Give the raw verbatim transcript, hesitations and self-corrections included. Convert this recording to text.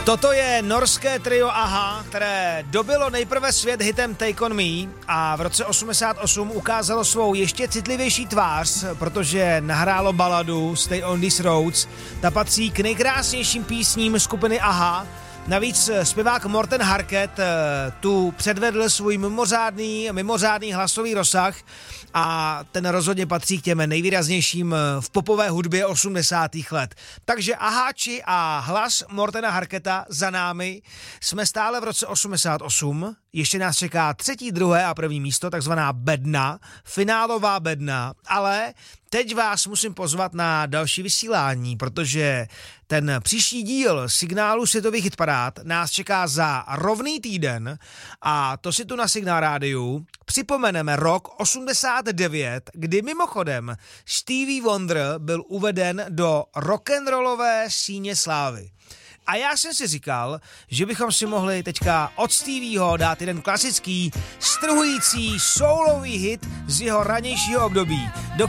Toto je norské trio Aha, které dobilo nejprve svět hitem Take On Me a v roce osmdesát osm ukázalo svou ještě citlivější tvář, protože nahrálo baladu Stay On These Roads. Ta patří k nejkrásnějším písním skupiny Aha. Navíc zpěvák Morten Harket tu předvedl svůj mimořádný, mimořádný hlasový rozsah a ten rozhodně patří k těm nejvýraznějším v popové hudbě osmdesátých let. Takže Aháči a hlas Mortena Harketa za námi. Jsme stále v roce osmdesát osm, ještě nás čeká třetí, druhé a první místo, takzvaná bedna, finálová bedna, ale teď vás musím pozvat na další vysílání, protože ten příští díl signálu světových hitparád nás čeká za rovný týden a to si tu na Signál rádiu připomeneme rok osmdesát devět, kdy mimochodem Stevie Wonder byl uveden do rock'n'rollové síně slávy. A já jsem si říkal, že bychom si mohli teďka od Stevieho dát jeden klasický, strhující soulový hit z jeho ranějšího období, do